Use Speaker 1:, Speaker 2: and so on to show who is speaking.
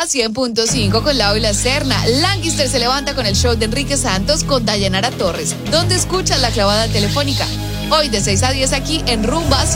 Speaker 1: Rumba 100.5 con Lau y la Serna. Lancaster se levanta con el show de Enrique Santos con Dayanara Torres, donde escuchas la clavada telefónica. Hoy de 6 a 10 aquí en Rumba